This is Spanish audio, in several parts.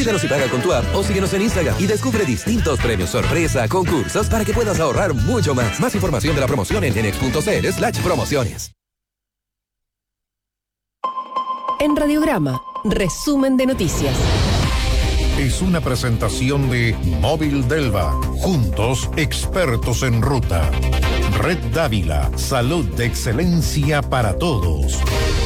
Pídenos y paga con tu app o síguenos en Instagram y descubre distintos premios sorpresa, concursos para que puedas ahorrar mucho más. Más información de la promoción en nenex.cl/promociones. En Radiograma, resumen de noticias. Es una presentación de Móvil Delva. Juntos, expertos en ruta. Red Dávila, salud de excelencia para todos.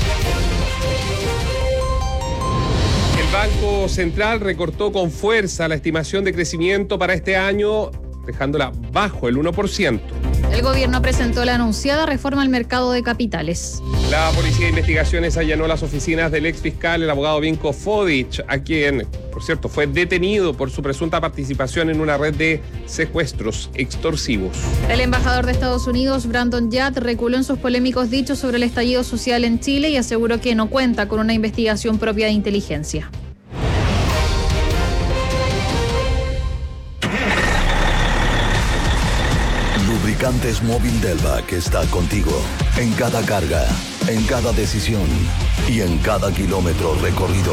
El Banco Central recortó con fuerza la estimación de crecimiento para este año, dejándola bajo el 1%. El gobierno presentó la anunciada reforma al mercado de capitales. La Policía de Investigaciones allanó las oficinas del ex fiscal, el abogado Vinko Fodic, a quien, por cierto, fue detenido por su presunta participación en una red de secuestros extorsivos. El embajador de Estados Unidos, Brandon Yard, reculó en sus polémicos dichos sobre el estallido social en Chile y aseguró que no cuenta con una investigación propia de inteligencia. Lubricantes Móvil Delva, que está contigo en cada carga, en cada decisión y en cada kilómetro recorrido.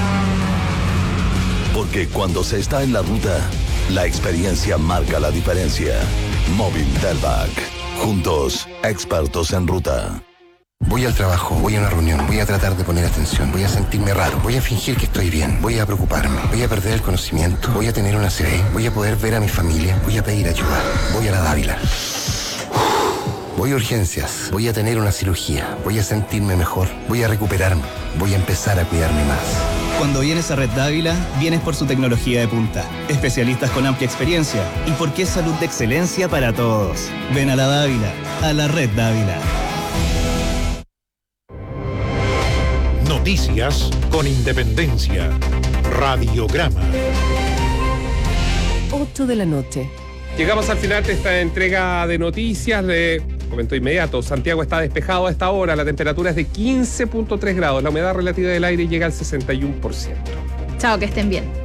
Porque cuando se está en la ruta, la experiencia marca la diferencia. Móvil Delvac. Juntos, expertos en ruta. Voy al trabajo, voy a una reunión, voy a tratar de poner atención, voy a sentirme raro, voy a fingir que estoy bien, voy a preocuparme, voy a perder el conocimiento, voy a tener una CB, voy a poder ver a mi familia, voy a pedir ayuda, voy a la Dávila. Voy a urgencias, voy a tener una cirugía, voy a sentirme mejor, voy a recuperarme, voy a empezar a cuidarme más. Cuando vienes a Red Dávila, vienes por su tecnología de punta, especialistas con amplia experiencia y porque es salud de excelencia para todos. Ven a la Dávila, a la Red Dávila. Noticias con independencia. Radiograma. 8 de la noche. Llegamos al final de esta entrega de noticias de Comento Inmediato. Santiago está despejado a esta hora, la temperatura es de 15.3 grados, la humedad relativa del aire llega al 61%. Chao, que estén bien.